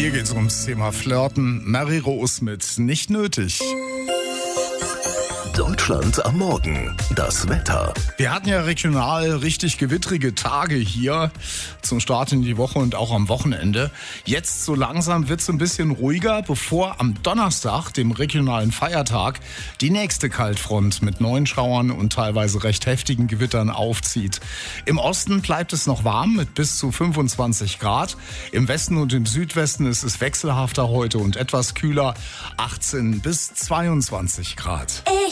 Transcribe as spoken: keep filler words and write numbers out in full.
Hier geht es ums Thema Flirten. Marie-Rose mit Nicht nötig. Deutschland am Morgen. Das Wetter. Wir hatten ja regional richtig gewittrige Tage hier zum Start in die Woche und auch am Wochenende. Jetzt so langsam wird es ein bisschen ruhiger, bevor am Donnerstag, dem regionalen Feiertag, die nächste Kaltfront mit neuen Schauern und teilweise recht heftigen Gewittern aufzieht. Im Osten bleibt es noch warm mit bis zu fünfundzwanzig Grad. Im Westen und im Südwesten ist es wechselhafter heute und etwas kühler, achtzehn bis zweiundzwanzig Grad.